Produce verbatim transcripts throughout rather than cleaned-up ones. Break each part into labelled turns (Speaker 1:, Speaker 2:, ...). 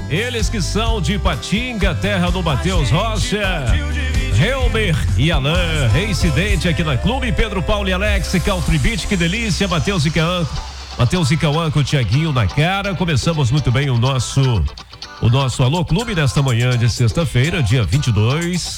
Speaker 1: Eles que são de Ipatinga, terra do Matheus Rocha, Helmer e Alain, reincidente aqui na Clube, Pedro Paulo e Alex, Country Beat, que delícia, Matheus e Cauã, Matheus e Cauã com o Thiaguinho na cara. Começamos muito bem o nosso, o nosso Alô Clube nesta manhã de sexta-feira, dia vinte e dois.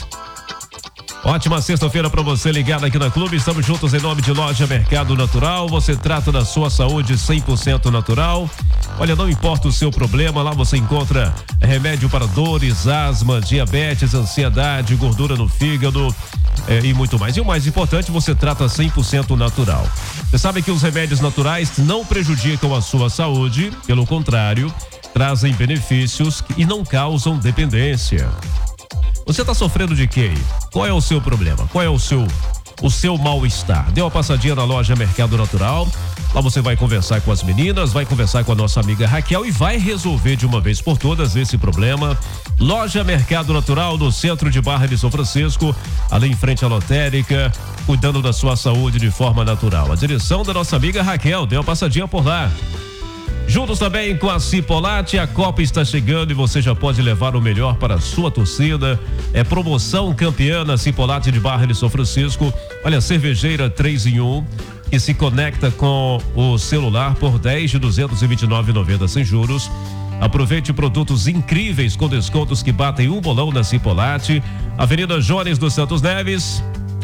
Speaker 1: Ótima sexta-feira para você ligado aqui na Clube. Estamos juntos em nome de Loja Mercado Natural. Você trata da sua saúde cem por cento natural. Olha, não importa o seu problema, lá você encontra remédio para dores, asma, diabetes, ansiedade, gordura no fígado é, e muito mais. E o mais importante, você trata cem por cento natural. Você sabe que os remédios naturais não prejudicam a sua saúde, pelo contrário, trazem benefícios e não causam dependência. Você está sofrendo de quê? Qual é o seu problema? Qual é o seu, o seu mal-estar? Dê uma passadinha na Loja Mercado Natural. Lá você vai conversar com as meninas, vai conversar com a nossa amiga Raquel e vai resolver de uma vez por todas esse problema. Loja Mercado Natural, no centro de Barra de São Francisco, ali em frente à lotérica, cuidando da sua saúde de forma natural. A direção da nossa amiga Raquel, dê uma passadinha por lá. Juntos também com a Cipolate, a Copa está chegando e você já pode levar o melhor para a sua torcida. É promoção campeã na Cipolate de Barra de São Francisco. Olha, cervejeira três em um, que se conecta com o celular por dez de duzentos e vinte e nove reais e noventa centavos sem juros. Aproveite produtos incríveis com descontos que batem um bolão na Cipolate. Avenida Jones dos Santos Neves.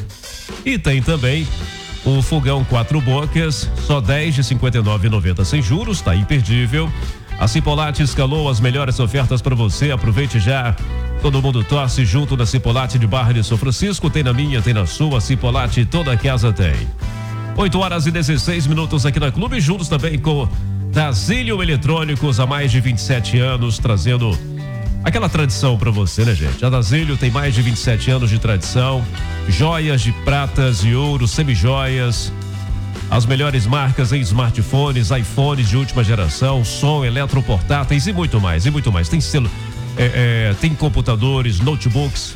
Speaker 1: E tem também o fogão quatro bocas, só dez de cinquenta e nove reais e noventa centavos sem juros, tá imperdível. A Cipolate escalou as melhores ofertas para você, aproveite já. Todo mundo torce junto da Cipolate de Barra de São Francisco, tem na minha, tem na sua, Cipolate toda a casa tem. oito horas e dezesseis minutos aqui na Clube, juntos também com Dasílio Eletrônicos, há mais de vinte e sete anos, trazendo aquela tradição para você, né, gente? A Dasílio tem mais de vinte e sete anos de tradição, joias de pratas e ouro, semijoias, as melhores marcas em smartphones, iPhones de última geração, som, eletroportáteis e muito mais, e muito mais. Tem selo, é, é, tem computadores, notebooks,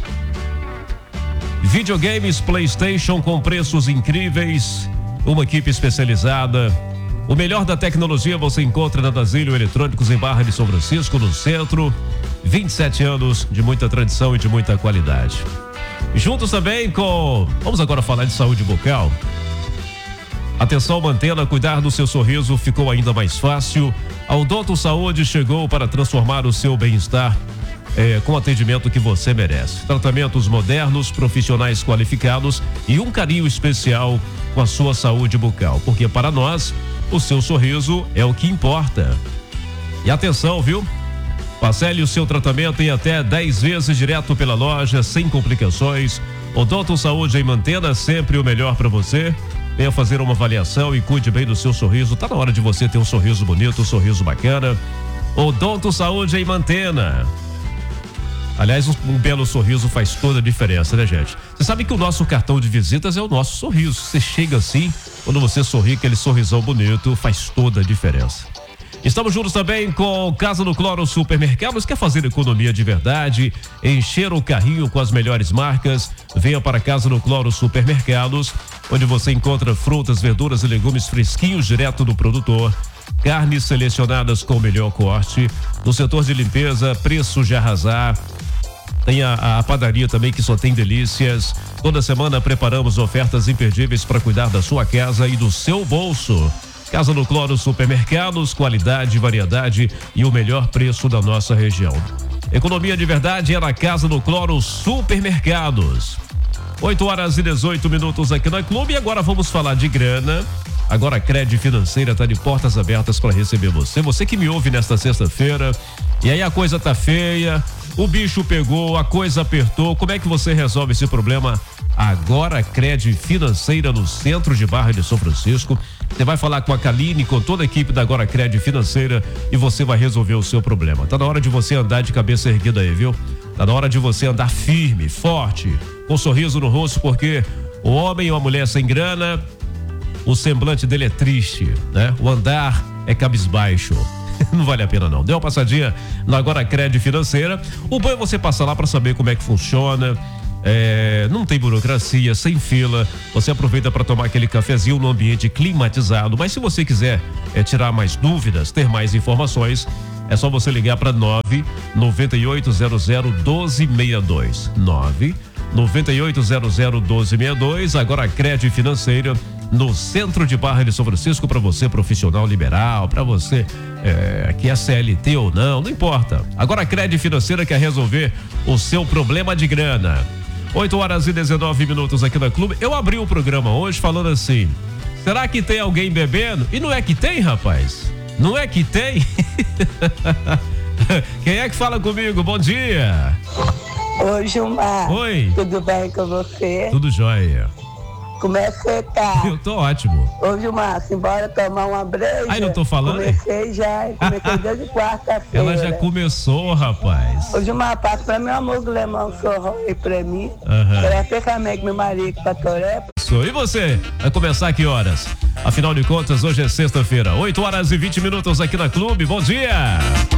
Speaker 1: videogames, PlayStation com preços incríveis, uma equipe especializada. O melhor da tecnologia você encontra na Dasílio Eletrônicos em Barra de São Francisco, no centro. vinte e sete anos de muita tradição e de muita qualidade. Juntos também com... Vamos agora falar de saúde bucal. Atenção, Mantena, cuidar do seu sorriso ficou ainda mais fácil. A Odonto Saúde chegou para transformar o seu bem-estar é, com o atendimento que você merece. Tratamentos modernos, profissionais qualificados e um carinho especial com a sua saúde bucal. Porque para nós, o seu sorriso é o que importa. E atenção, viu? Parcele o seu tratamento em até dez vezes direto pela loja, sem complicações. Odonto Saúde em Mantena, sempre o melhor para você. Venha fazer uma avaliação e cuide bem do seu sorriso. Tá na hora de você ter um sorriso bonito, um sorriso bacana. Odonto Saúde em Mantena. Aliás, um, um belo sorriso faz toda a diferença, né, gente? Você sabe que o nosso cartão de visitas é o nosso sorriso. Você chega assim, quando você sorri, aquele sorrisão bonito, faz toda a diferença. Estamos juntos também com Casa do Cloro Supermercados. Quer fazer economia de verdade? Encher o carrinho com as melhores marcas? Venha para Casa do Cloro Supermercados, onde você encontra frutas, verduras e legumes fresquinhos direto do produtor. Carnes selecionadas com o melhor corte. No setor de limpeza, preços de arrasar. Tem a, a padaria também, que só tem delícias. Toda semana preparamos ofertas imperdíveis para cuidar da sua casa e do seu bolso. Casa do Cloro Supermercados, qualidade, variedade e o melhor preço da nossa região. Economia de verdade é na Casa do Cloro Supermercados. oito horas e dezoito minutos aqui na Clube e agora vamos falar de grana. Agora a Cred Financeira está de portas abertas para receber você. Você que me ouve nesta sexta-feira e aí a coisa tá feia, o bicho pegou, a coisa apertou. Como é que você resolve esse problema? Agora a Cred Financeira no centro de Barra de São Francisco. Você vai falar com a Kaline, com toda a equipe da Agora Cred Financeira e você vai resolver o seu problema. Tá na hora de você andar de cabeça erguida aí, viu? Tá na hora de você andar firme, forte, com um sorriso no rosto, porque o homem ou a mulher sem grana, o semblante dele é triste, né? O andar é cabisbaixo. Não vale a pena não. Dê uma passadinha na Agora Cred Financeira. O bom é você passar lá para saber como é que funciona. É, não tem burocracia, sem fila. Você aproveita para tomar aquele cafezinho no ambiente climatizado. Mas se você quiser é, tirar mais dúvidas, ter mais informações, É só você ligar para nove nove oito zero zero um dois seis dois. nove nove oito zero zero um dois seis dois. Agora a Crédito Financeira no centro de Barra de São Francisco, para você profissional liberal, para você é, que é C L T ou não, não importa. Agora a Crédito Financeira quer resolver o seu problema de grana. oito horas e dezenove minutos aqui na Clube. Eu abri o programa hoje falando assim: será que tem alguém bebendo? E não é que tem, rapaz. Não é que tem? Quem é que fala comigo? Bom dia.
Speaker 2: Oi, Gilmar.
Speaker 1: Oi.
Speaker 2: Tudo bem com você?
Speaker 1: Tudo jóia.
Speaker 2: Como é que você tá?
Speaker 1: Eu tô ótimo.
Speaker 2: Ô, Gilmar, simbora tomar uma breja?
Speaker 1: Ai, não tô falando?
Speaker 2: Comecei já, comecei desde quarta-feira.
Speaker 1: Ela já começou, rapaz.
Speaker 2: Ô, Gilmar, passa pra mim um amor lemão que eu rolei pra mim.
Speaker 1: Aham.
Speaker 2: Eu até camei com meu marido pra Toré.
Speaker 1: E você? Vai começar a que horas? Afinal de contas, hoje é sexta-feira, oito horas e vinte minutos aqui na Clube. Bom dia!